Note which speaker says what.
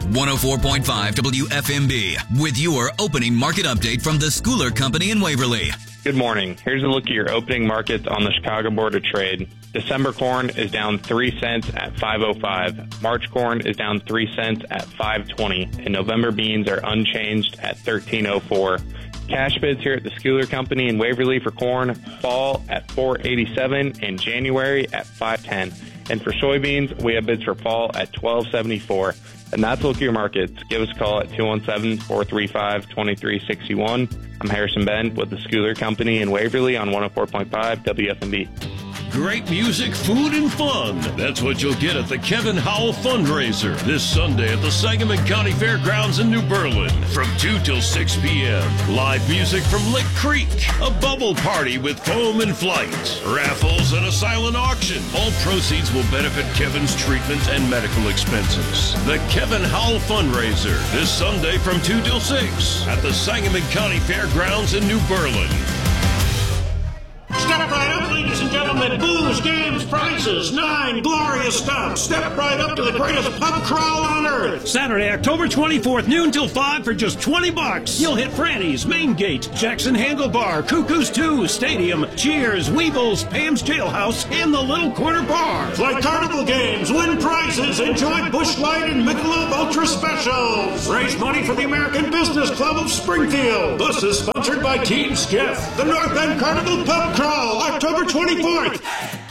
Speaker 1: 104.5 WFMB with your opening market update from the Schooler Company in Waverly.
Speaker 2: Good morning. Here's a look at your opening markets on the Chicago Board of Trade. December corn is down 3 cents at $5.05. March corn is down 3 cents at $5.20. And November beans are unchanged at $13.04. Cash bids here at the Schooler Company in Waverly for corn fall at $4.87 and January at $5.10. And for soybeans, we have bids for fall at $12.74. And that's a look at your markets. Give us a call at 217-435-2361. I'm Harrison Bend with the Schooler Company in Waverly on 104.5 WFMB.
Speaker 3: Great music, food, and fun. That's what you'll get at the Kevin Howell Fundraiser this Sunday at the Sangamon County Fairgrounds in New Berlin from 2 till 6 p.m. Live music from Lick Creek, a bubble party with foam and flight, raffles, and a silent auction. All proceeds will benefit Kevin's treatment and medical expenses. The Kevin Howell Fundraiser this Sunday from 2 till 6 at the Sangamon County Fairgrounds in New Berlin.
Speaker 4: Step right up, ladies and gentlemen. Booze, games, prizes, 9 glorious stops. Step right up to the greatest pub crawl on earth.
Speaker 5: Saturday, October 24th, noon till 5 for just $20. You'll hit Franny's, Main Gate, Jackson Handlebar, Cuckoo's 2, Stadium, Cheers, Weebles, Pam's Jailhouse, and the Little Corner Bar.
Speaker 4: Play carnival games, win prizes, enjoy Busch Light and Michelob Ultra Specials. Raise money for the American Business Club of Springfield. This is sponsored by Team Skiff. The North End Carnival Pub Crawl, October 24th.